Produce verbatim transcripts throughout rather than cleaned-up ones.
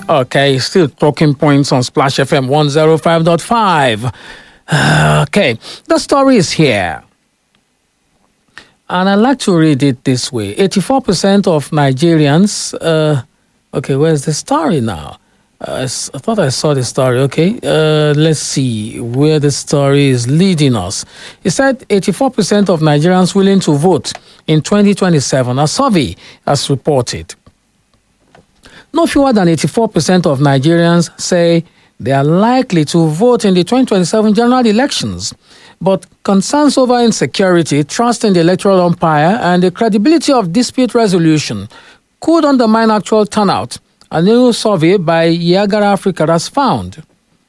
Okay, still talking points on Splash F M one oh five point five. Uh, okay, the story is here. And I like to read it this way. eighty-four percent of Nigerians... Uh, okay, where's the story now? Uh, I thought I saw the story. Okay, uh, let's see where the story is leading us. It said eighty-four percent of Nigerians willing to vote in twenty twenty-seven. A survey has reported. No fewer than eighty-four percent of Nigerians say they are likely to vote in the twenty twenty-seven general elections. But concerns over insecurity, trust in the electoral umpire, and the credibility of dispute resolution could undermine actual turnout. A new survey by Yagara Africa has found.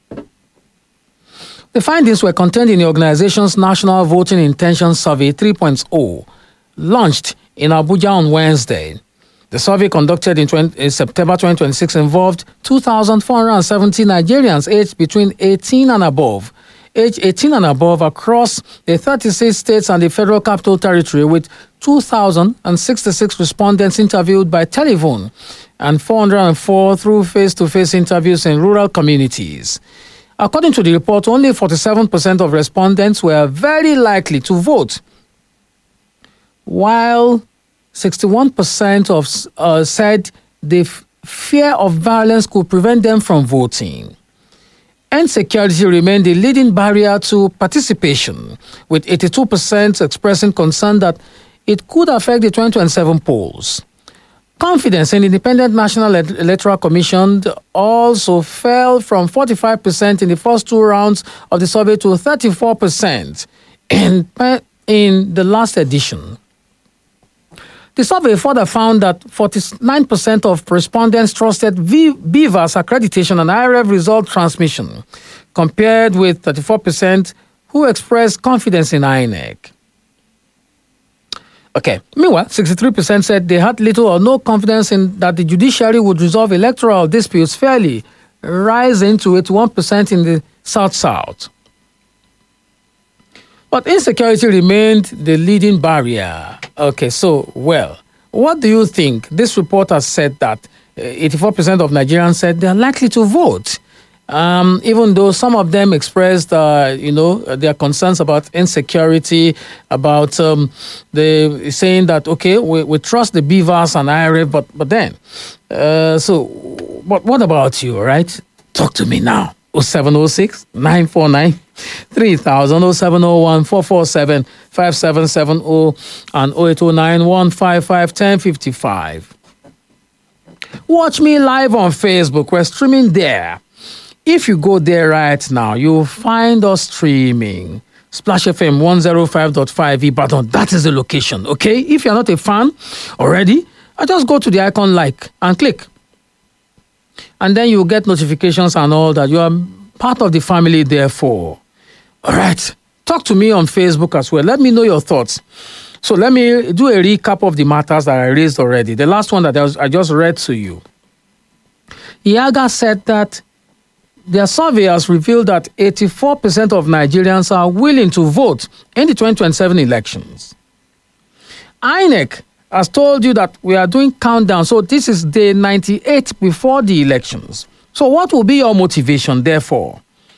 The findings were contained in the organization's National Voting Intention Survey three point oh, launched in Abuja on Wednesday. The survey conducted in, twenty, in September twenty twenty-six involved two thousand four hundred seventy Nigerians aged between eighteen and above, age eighteen and above across the thirty-six states and the Federal Capital Territory, with two thousand sixty-six respondents interviewed by telephone and four hundred four through face-to-face interviews in rural communities. According to the report, only forty-seven percent of respondents were very likely to vote, while sixty-one percent of uh, said the f- fear of violence could prevent them from voting. Insecurity remained the leading barrier to participation, with eighty-two percent expressing concern that it could affect the twenty twenty-seven polls. Confidence in the Independent National Electoral Commission also fell from forty-five percent in the first two rounds of the survey to thirty-four percent in, in the last edition. The survey further found that forty-nine percent of respondents trusted v- BVAS accreditation and I R F result transmission, compared with thirty-four percent who expressed confidence in I N E C. Okay. Meanwhile, sixty-three percent said they had little or no confidence in that the judiciary would resolve electoral disputes fairly, rising to eighty-one percent in the South-South. But insecurity remained the leading barrier. Okay, so, well, what do you think? This report has said that eighty-four percent of Nigerians said they are likely to vote, um, even though some of them expressed, uh, you know, their concerns about insecurity, about um, the saying that, okay, we, we trust the BVAS and I R F, but, but then, uh, so, but what about you, right? Talk to me now. oh seven oh six, nine four nine, three thousand, oh seven oh one, four four seven, five seven seven oh, and oh eight oh nine, one five five, one oh five five. Watch me live on Facebook. We're streaming there. If you go there right now, you'll find us streaming. Splash F M one oh five point five Ibadan. That is the location, okay? If you're not a fan already, I just go to the icon like and click. And then you'll get notifications and all that. You are part of the family, therefore. All right. Talk to me on Facebook as well. Let me know your thoughts. So let me do a recap of the matters that I raised already. The last one that I, was, I just read to you. Yaga said that their survey has revealed that eighty-four percent of Nigerians are willing to vote in the twenty twenty-seven elections. I N E C has told you that we are doing countdown. So this is day ninety-eight before the elections. So what will be your motivation, therefore?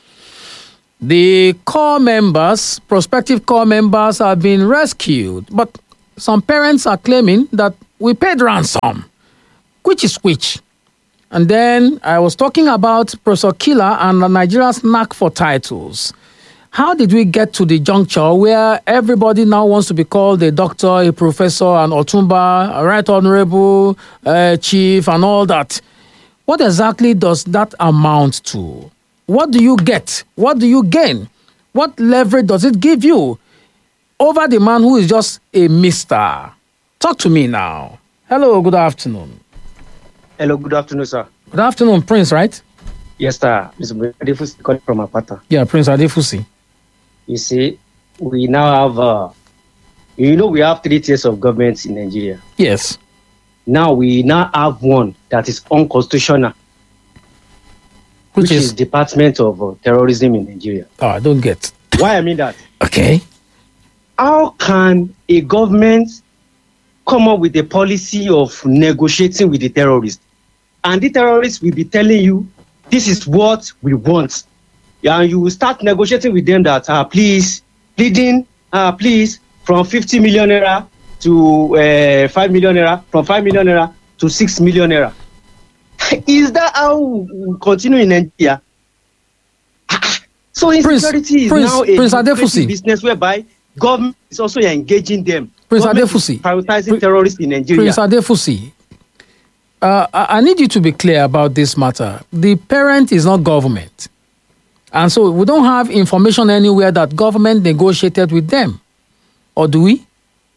The core members, prospective core members, have been rescued. But some parents are claiming that we paid ransom. Which is which? And then I was talking about Professor Killer and Nigeria's knack for titles. How did we get to the juncture where everybody now wants to be called a doctor, a professor, an Otumba, a right honorable, uh, chief, and all that? What exactly does that amount to? What do you get? What do you gain? What leverage does it give you over the man who is just a mister? Talk to me now. Hello, good afternoon. Hello, good afternoon, sir. Good afternoon, Prince, right? Yes, sir. Mister Adefusi calling from Apata. Yeah, Prince Adefusi. You see, we now have, uh, you know, we have three tiers of government in Nigeria. Yes. Now we now have one that is unconstitutional, which, which is, is Department of uh, Terrorism in Nigeria. Oh, I don't get. Why I mean that? Okay. How can a government come up with a policy of negotiating with the terrorists and the terrorists will be telling you, this is what we want. And you will start negotiating with them that, uh, please, pleading, uh, please, from fifty million naira to uh, five million naira, from five million naira to six million naira. Is that how we continue in Nigeria? So insecurity Prince, is now Prince, a Prince business whereby government is also engaging them. Prince government Adefusi, is prioritizing Pr- terrorists in Nigeria. Prince Adefusi, uh, I I need you to be clear about this matter. The parent is not government. And so we don't have information anywhere that government negotiated with them. Or do we?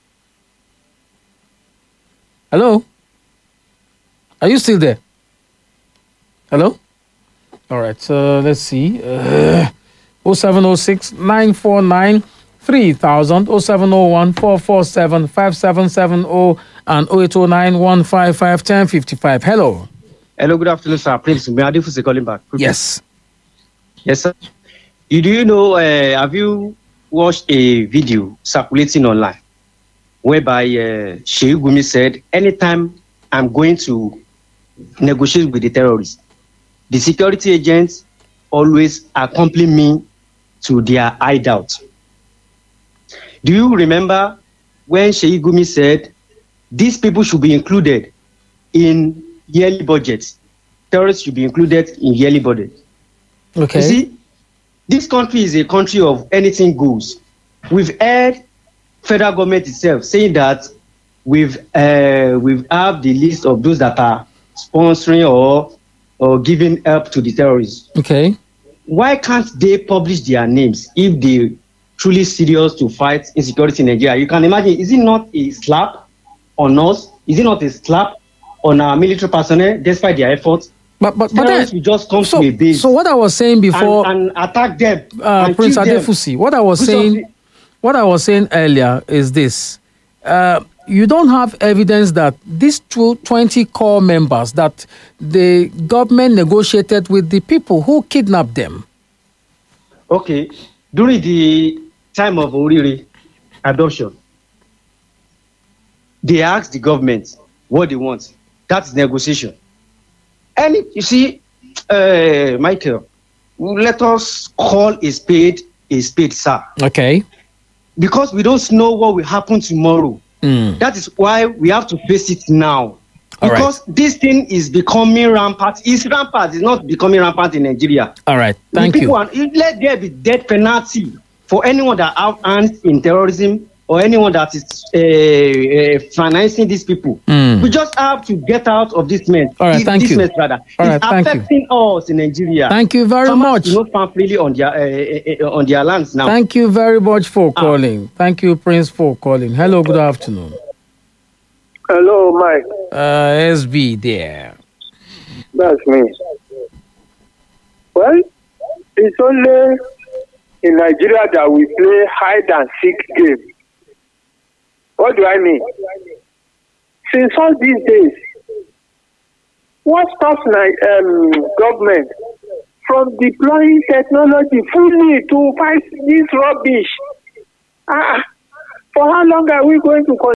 Hello? Are you still there? Hello? All right, so let's see. Uh, oh seven oh six, nine four nine, three thousand, oh seven oh one, four four seven, five seven seven oh, and oh eight oh nine, one five five, one oh five five. Hello. Hello, good afternoon, sir. Prince Adefusi calling back. Yes. Yes, sir. You do you know, uh, have you watched a video circulating online whereby uh, Shehu Gumi said, anytime I'm going to negotiate with the terrorists, the security agents always accompany me to their hideout. Do you remember when Shehu Gumi said, these people should be included in yearly budgets? Terrorists should be included in yearly budget. Okay. You see, this country is a country of anything goes. We've heard federal government itself saying that we've uh, we've have the list of those that are sponsoring or or giving help to the terrorists. Okay. Why can't they publish their names if they truly serious to fight insecurity in Nigeria? You can imagine, is it not a slap on us? Is it not a slap on our military personnel despite their efforts? But but but terrorists then, will just come so, to a base. So what I was saying before, and, and attack them. uh, and Prince kill them. Adefusi, what I was Which of saying, the- what I was saying earlier is this: uh, you don't have evidence that these two, twenty core members that the government negotiated with the people who kidnapped them. Okay, during the time of Oriri adoption, they asked the government what they want. That's negotiation. And you see, uh, Michael, let us call a spade a spade, sir. Okay. Because we don't know what will happen tomorrow. Mm. That is why we have to face it now. All Because right. this thing is becoming rampant. It's rampant. It's not becoming rampant in Nigeria. All right. Thank The you. people Are, let there be death penalty for anyone that have hands in terrorism or anyone that is uh, uh, financing these people. Mm. We just have to get out of this mess. All right, this, thank this you. mess, rather. All right, it's thank you. affecting us in Nigeria. Thank you very Farmers much. do not farm freely on their uh, uh, uh, on their lands now. Thank you very much for calling. Thank you, Prince, for calling. Hello, good afternoon. Hello, Mike. Uh, S B there. That's me. Well, it's only in Nigeria that we play hide and seek game. What do I mean? Since all these days, what stops my um, government from deploying technology fully to fight this rubbish? Ah, for how long are we going to continue?